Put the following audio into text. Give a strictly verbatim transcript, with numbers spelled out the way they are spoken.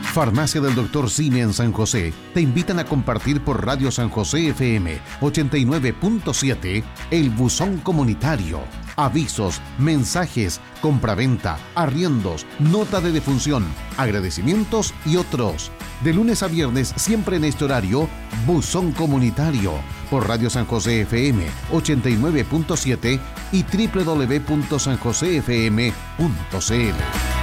Farmacia del doctor Simi en San José te invitan a compartir por Radio San José F M ochenta y nueve punto siete el buzón comunitario. Avisos, mensajes, compraventa, arriendos, nota de defunción, agradecimientos y otros. De lunes a viernes, siempre en este horario, buzón comunitario por Radio San José F M ochenta y nueve punto siete y doble u doble u doble u punto san josé f m punto c l.